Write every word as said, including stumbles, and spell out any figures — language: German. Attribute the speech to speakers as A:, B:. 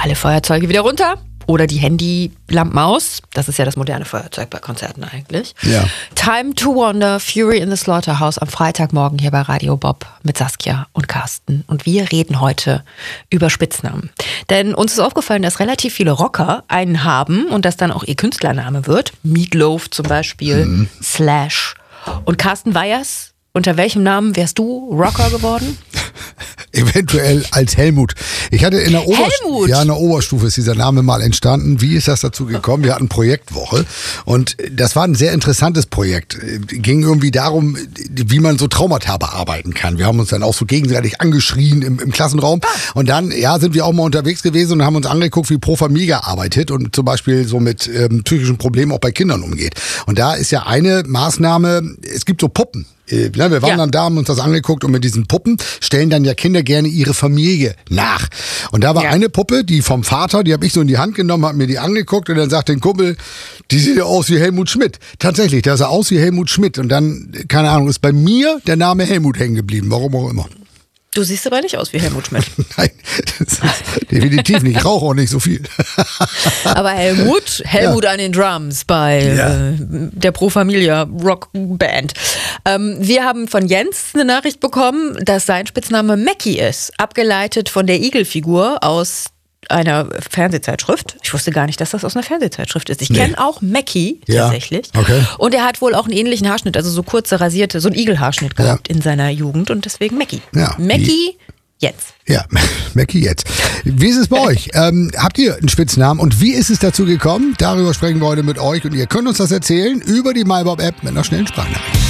A: alle Feuerzeuge wieder runter. Oder die Handylampen aus. Das ist ja das moderne Feuerzeug bei Konzerten eigentlich.
B: Ja.
A: Time to Wander, Fury in the Slaughterhouse am Freitagmorgen hier bei Radio Bob mit Saskia und Carsten. Und wir reden heute über Spitznamen. Denn uns ist aufgefallen, dass relativ viele Rocker einen haben und das dann auch ihr Künstlername wird. Meatloaf zum Beispiel, mhm. Slash. Und Carsten Weyers, unter welchem Namen wärst du Rocker geworden?
B: Eventuell als Helmut. Ich hatte in der, Oberst- ja, in der Oberstufe ist dieser Name mal entstanden. Wie ist das dazu gekommen? Wir hatten Projektwoche und das war ein sehr interessantes Projekt. Ging irgendwie darum, wie man so Traumata bearbeiten kann. Wir haben uns dann auch so gegenseitig angeschrien im, im Klassenraum und dann ja, sind wir auch mal unterwegs gewesen und haben uns angeguckt, wie Pro Familia arbeitet und zum Beispiel so mit ähm, psychischen Problemen auch bei Kindern umgeht. Und da ist ja eine Maßnahme, es gibt so Puppen. Wir waren ja. dann da, haben uns das angeguckt und mit diesen Puppen stellen dann ja Kinder gerne ihre Familie nach. Und da war ja. eine Puppe, die vom Vater, die habe ich so in die Hand genommen, habe mir die angeguckt und dann sagt der Kumpel, die sieht ja aus wie Helmut Schmidt. Tatsächlich, der sah aus wie Helmut Schmidt. Und dann, keine Ahnung, ist bei mir der Name Helmut hängen geblieben, warum auch immer.
A: Du siehst aber nicht aus wie Helmut Schmidt.
B: Nein, das ist definitiv nicht. Ich rauche auch nicht so viel.
A: Aber Helmut, Helmut ja. an den Drums bei ja. äh, der Pro Familia Rock Band. Ähm, wir haben von Jens eine Nachricht bekommen, dass sein Spitzname Mackie ist. Abgeleitet von der Igelfigur aus einer Fernsehzeitschrift. Ich wusste gar nicht, dass das aus einer Fernsehzeitschrift ist. Ich nee. kenne auch Mackie tatsächlich.
B: Ja, okay.
A: Und er hat wohl auch einen ähnlichen Haarschnitt, also so kurze rasierte, so einen Igelhaarschnitt gehabt ja. in seiner Jugend und deswegen Mackie.
B: Ja,
A: Mackie jetzt.
B: Ja, Mackie jetzt. Wie ist es bei euch? Ähm, habt ihr einen Spitznamen und wie ist es dazu gekommen? Darüber sprechen wir heute mit euch und ihr könnt uns das erzählen über die MyBob-App mit einer schnellen Sprachnachricht.